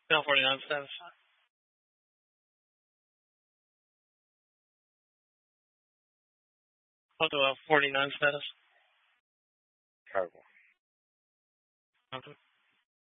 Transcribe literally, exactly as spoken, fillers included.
Channel forty-nine status. I'll do a forty-nine status. Terrible. Okay.